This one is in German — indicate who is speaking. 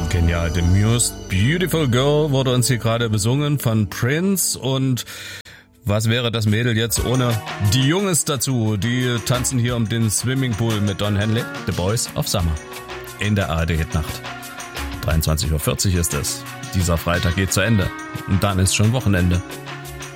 Speaker 1: Genial, The Most Beautiful Girl wurde uns hier gerade besungen von Prince. Und was wäre das Mädel jetzt ohne die Jungs dazu? Die tanzen hier um den Swimmingpool mit Don Henley. The Boys of Summer in der ARD-Hitnacht. 23:40 Uhr ist es. Dieser Freitag geht zu Ende und dann ist schon Wochenende.